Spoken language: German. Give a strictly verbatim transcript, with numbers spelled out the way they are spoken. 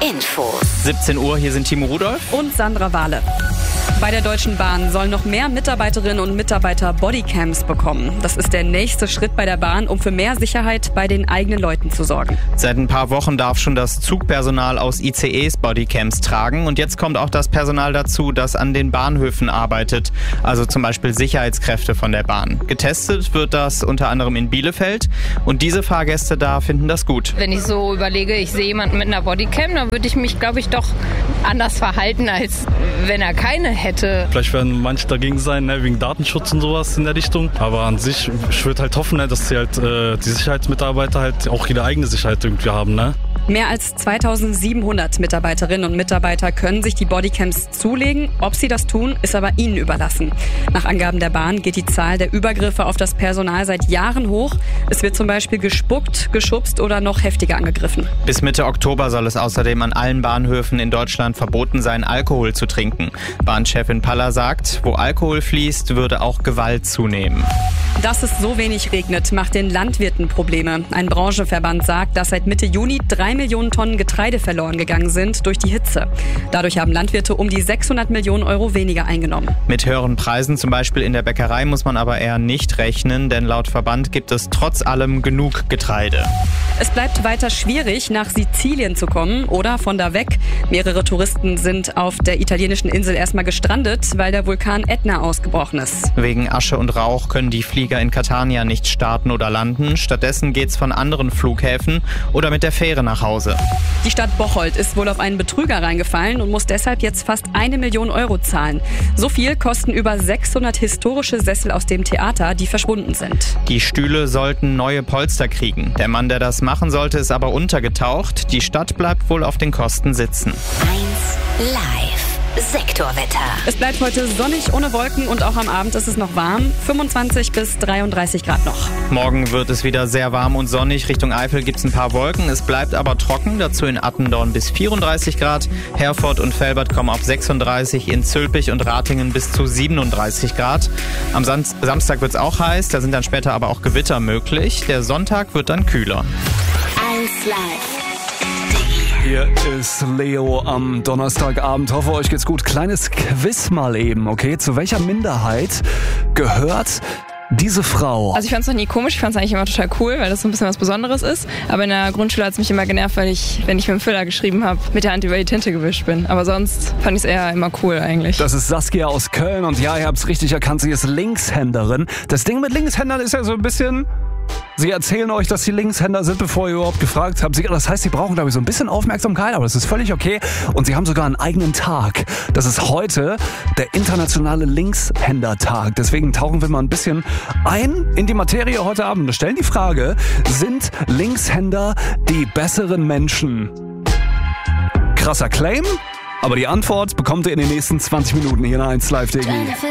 Infos. siebzehn Uhr, hier sind Timo Rudolph und Sandra Wahle. Bei der Deutschen Bahn sollen noch mehr Mitarbeiterinnen und Mitarbeiter Bodycams bekommen. Das ist der nächste Schritt bei der Bahn, um für mehr Sicherheit bei den eigenen Leuten zu sorgen. Seit ein paar Wochen darf schon das Zugpersonal aus I C Es Bodycams tragen. Und jetzt kommt auch das Personal dazu, das an den Bahnhöfen arbeitet. Also zum Beispiel Sicherheitskräfte von der Bahn. Getestet wird das unter anderem in Bielefeld. Und diese Fahrgäste da finden das gut. Wenn ich so überlege, ich sehe jemanden mit einer Bodycam, dann würde ich mich, glaube ich, doch anders verhalten, als wenn er keine hätte. Vielleicht werden manche dagegen sein, ne, wegen Datenschutz und sowas in der Richtung. Aber an sich, ich würde halt hoffen, ne, dass die, halt, äh, die Sicherheitsmitarbeiter halt auch ihre eigene Sicherheit irgendwie haben. Ne? Mehr als zweitausendsiebenhundert Mitarbeiterinnen und Mitarbeiter können sich die Bodycams zulegen. Ob sie das tun, ist aber ihnen überlassen. Nach Angaben der Bahn geht die Zahl der Übergriffe auf das Personal seit Jahren hoch. Es wird zum Beispiel gespuckt, geschubst oder noch heftiger angegriffen. Bis Mitte Oktober soll es außerdem an allen Bahnhöfen in Deutschland verboten sein, Alkohol zu trinken. Bahnchefin Paller sagt, wo Alkohol fließt, würde auch Gewalt zunehmen. Dass es so wenig regnet, macht den Landwirten Probleme. Ein Branchenverband sagt, dass seit Mitte Juni drei Millionen Tonnen Getreide verloren gegangen sind durch die Hitze. Dadurch haben Landwirte um die sechshundert Millionen Euro weniger eingenommen. Mit höheren Preisen, zum Beispiel in der Bäckerei, muss man aber eher nicht rechnen, denn laut Verband gibt es trotz allem genug Getreide. Es bleibt weiter schwierig, nach Sizilien zu kommen oder von da weg. Mehrere Touristen sind auf der italienischen Insel erstmal gestrandet, weil der Vulkan Ätna ausgebrochen ist. Wegen Asche und Rauch können die Flieger in Catania nicht starten oder landen. Stattdessen geht's von anderen Flughäfen oder mit der Fähre nach Hause. Die Stadt Bocholt ist wohl auf einen Betrüger reingefallen und muss deshalb jetzt fast eine Million Euro zahlen. So viel kosten über sechshundert historische Sessel aus dem Theater, die verschwunden sind. Die Stühle sollten neue Polster kriegen. Der Mann, der das machen sollte, ist aber untergetaucht. Die Stadt bleibt wohl auf den Kosten sitzen. eins Live. Sektorwetter. Es bleibt heute sonnig ohne Wolken und auch am Abend ist es noch warm. fünfundzwanzig bis dreiunddreißig Grad noch. Morgen wird es wieder sehr warm und sonnig. Richtung Eifel gibt es ein paar Wolken. Es bleibt aber trocken. Dazu in Attendorn bis vierunddreißig Grad. Herford und Velbert kommen auf sechsunddreißig. In Zülpich und Ratingen bis zu siebenunddreißig Grad. Am Sam- Samstag wird es auch heiß. Da sind dann später aber auch Gewitter möglich. Der Sonntag wird dann kühler. eins Live. Hier ist Leo am Donnerstagabend. Hoffe, euch geht's gut. Kleines Quiz mal eben, okay? Zu welcher Minderheit gehört diese Frau? Also ich fand es noch nie komisch, ich fand es eigentlich immer total cool, weil das so ein bisschen was Besonderes ist. Aber in der Grundschule hat es mich immer genervt, weil ich, wenn ich mit dem Füller geschrieben habe, mit der Hand über die Tinte gewischt bin. Aber sonst fand ich es eher immer cool eigentlich. Das ist Saskia aus Köln und ja, ihr habt es richtig erkannt, sie ist Linkshänderin. Das Ding mit Linkshändern ist ja so ein bisschen... Sie erzählen euch, dass sie Linkshänder sind, bevor ihr überhaupt gefragt habt. Sie, das heißt, sie brauchen, glaube ich, so ein bisschen Aufmerksamkeit, aber das ist völlig okay. Und sie haben sogar einen eigenen Tag. Das ist heute der internationale Linkshändertag. Deswegen tauchen wir mal ein bisschen ein in die Materie heute Abend. Wir stellen die Frage, sind Linkshänder die besseren Menschen? Krasser Claim, aber die Antwort bekommt ihr in den nächsten zwanzig Minuten hier in eins Live T V.